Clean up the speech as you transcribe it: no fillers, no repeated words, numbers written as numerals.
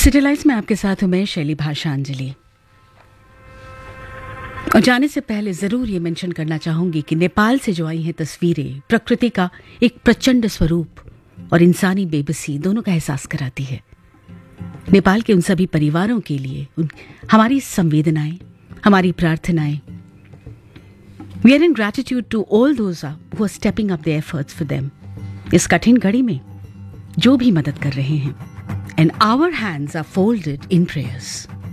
City lights में आपके साथ हूं मैं शैली भाषांजलि। और जाने से पहले जरूर ये मेंशन करना चाहूंगी कि नेपाल से जो आई हैं तस्वीरें प्रकृति का एक प्रचंड स्वरूप और इंसानी बेबसी दोनों का एहसास कराती है। नेपाल के उन सभी परिवारों के लिए हमारी संवेदनाएं, हमारी प्रार्थनाएं। We are in gratitude to all those who are stepping up their efforts for them. इस कठिन घड़ी में जो भी मदद कर रहे हैं, and our hands are folded in prayers.